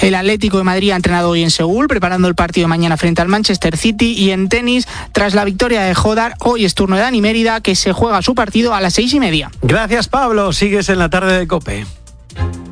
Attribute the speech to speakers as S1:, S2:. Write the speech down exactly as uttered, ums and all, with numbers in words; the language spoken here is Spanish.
S1: El Atlético de Madrid ha entrenado hoy en Seúl, preparando el partido de mañana frente al Manchester City. Y en tenis, tras la victoria de Jodar, hoy es turno de Dani Mérida, que se juega su partido a las seis y media.
S2: Gracias, Pablo. Sigues en la tarde de COPE.